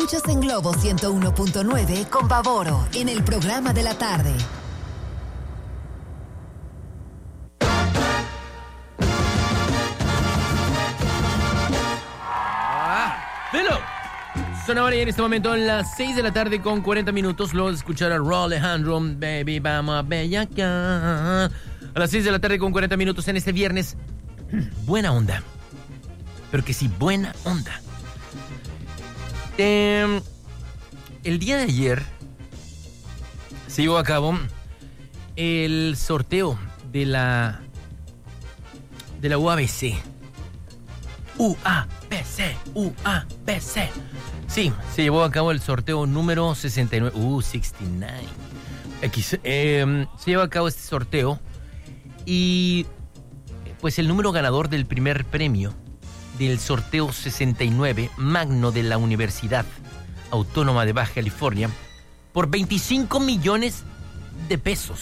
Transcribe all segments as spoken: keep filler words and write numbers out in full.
escuchas en Globo ciento uno punto nueve con Pavoro en el programa de la tarde. ¡Velo! Son ahora y en este momento a las seis de la tarde con cuarenta minutos. Luego de escuchar a Raúl Alejandro, Baby, vamos a bellaquear. A las seis de la tarde con cuarenta minutos en este viernes. Buena onda. Pero que sí, buena onda. Eh, el día de ayer se llevó a cabo el sorteo de la de la U A B C. U A B C, U A B C. Sí, se llevó a cabo el sorteo número sesenta y nueve. Uh, sesenta y nueve. X, eh, se llevó a cabo este sorteo y pues el número ganador del primer premio del sorteo sesenta y nueve magno de la Universidad Autónoma de Baja California por veinticinco millones de pesos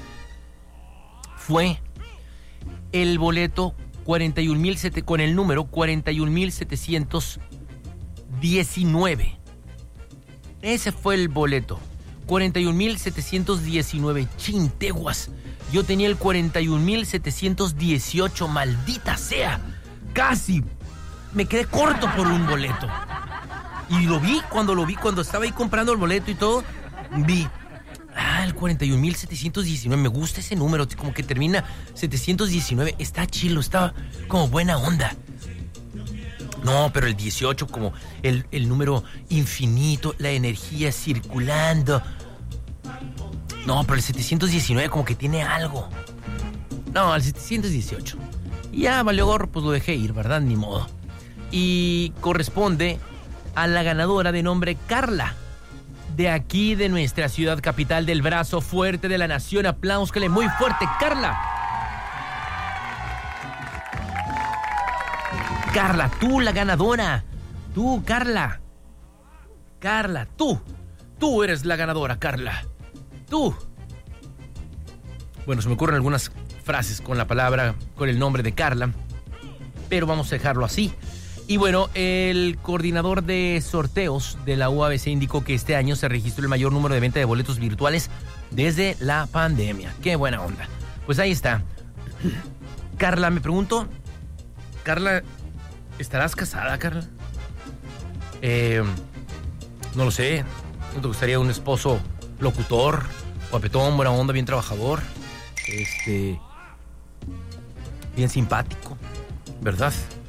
fue el boleto cuarenta y un mil con el número cuarenta y un mil setecientos diecinueve. Ese fue el boleto. cuarenta y un mil setecientos diecinueve. Chinteguas. Yo tenía el cuarenta y un mil setecientos dieciocho. Maldita sea. Casi me quedé corto por un boleto. Y lo vi cuando lo vi, cuando estaba ahí comprando el boleto y todo. Vi. Ah, el cuarenta y un mil setecientos diecinueve. Me gusta ese número, como que termina setecientos diecinueve. Está chilo, está como buena onda. No, pero el dieciocho como el, el número infinito, la energía circulando. No, pero el setecientos diecinueve como que tiene algo. No, el setecientos dieciocho. Ya valió gorro, pues lo dejé ir, ¿verdad? Ni modo. Y corresponde a la ganadora de nombre Carla, de aquí, de nuestra ciudad capital, del brazo fuerte de la nación. Apláuscale muy fuerte, Carla. Carla, tú la ganadora. Tú, Carla. Carla, tú. Tú eres la ganadora, Carla. Tú. Bueno, se me ocurren algunas frases con la palabra, con el nombre de Carla, pero vamos a dejarlo así. Y bueno, el coordinador de sorteos de la U A B C indicó que este año se registró el mayor número de venta de boletos virtuales desde la pandemia. ¡Qué buena onda! Pues ahí está. Carla, me pregunto, Carla, ¿estarás casada, Carla? Eh, no lo sé. ¿No te gustaría un esposo locutor, guapetón, buena onda, bien trabajador? Este... bien simpático, ¿verdad?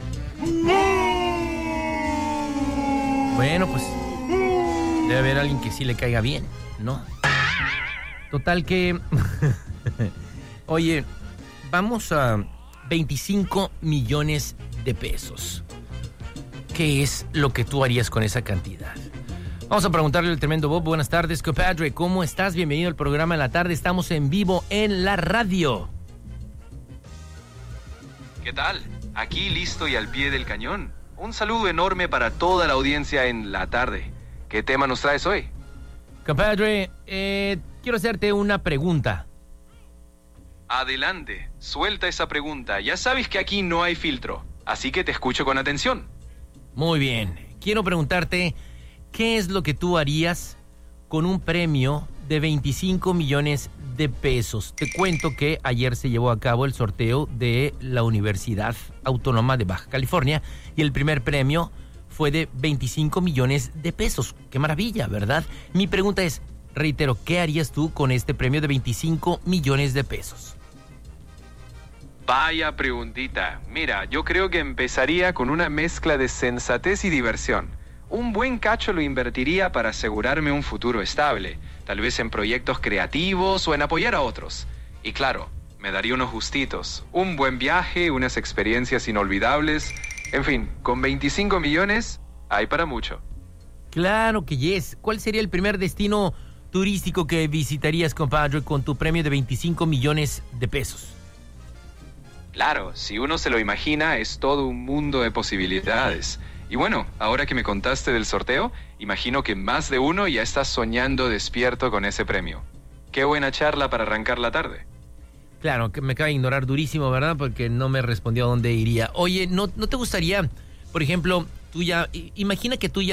Bueno, pues debe haber alguien que sí le caiga bien, ¿no? Total que... Oye, vamos a veinticinco millones de pesos. ¿Qué es lo que tú harías con esa cantidad? Vamos a preguntarle al tremendo Bob. Buenas tardes, compadre. ¿Cómo estás? Bienvenido al programa de la tarde. Estamos en vivo en la radio. ¿Qué tal? Aquí listo y al pie del cañón. Un saludo enorme para toda la audiencia en la tarde. ¿Qué tema nos traes hoy? Compadre, eh, quiero hacerte una pregunta. Adelante, suelta esa pregunta. Ya sabes que aquí no hay filtro, así que te escucho con atención. Muy bien. Quiero preguntarte, ¿qué es lo que tú harías con un premio de veinticinco millones de pesos? Te cuento que ayer se llevó a cabo el sorteo de la Universidad Autónoma de Baja California y el primer premio fue de veinticinco millones de pesos. ¡Qué maravilla!, ¿verdad? Mi pregunta es, reitero, ¿qué harías tú con este premio de veinticinco millones de pesos? Vaya preguntita. Mira, yo creo que empezaría con una mezcla de sensatez y diversión. Un buen cacho lo invertiría para asegurarme un futuro estable, tal vez en proyectos creativos o en apoyar a otros. Y claro, me daría unos gustitos, un buen viaje, unas experiencias inolvidables. En fin, con veinticinco millones hay para mucho. Claro que yes. ¿Cuál sería el primer destino turístico que visitarías, compadre, con tu premio de veinticinco millones de pesos? Claro, si uno se lo imagina, es todo un mundo de posibilidades. Y bueno, ahora que me contaste del sorteo, imagino que más de uno ya está soñando despierto con ese premio. Qué buena charla para arrancar la tarde. Claro, que me acaba de ignorar durísimo, ¿verdad? Porque no me respondió a dónde iría. Oye, ¿no, no te gustaría, por ejemplo, tú ya, imagina que tú ya